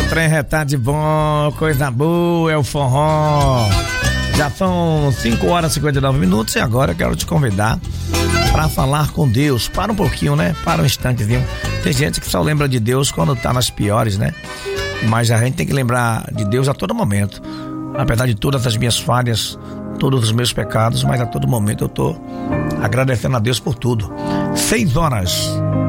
trem retade bom, coisa boa, é o forró. Já são 5 horas e 59 minutos e agora eu quero te convidar para falar com Deus. Para um pouquinho, né? Para um instantezinho. Tem gente que só lembra de Deus quando tá nas piores, né? Mas a gente tem que lembrar de Deus a todo momento. Apesar de todas as minhas falhas, todos os meus pecados, mas a todo momento eu tô agradecendo a Deus por tudo. 6 horas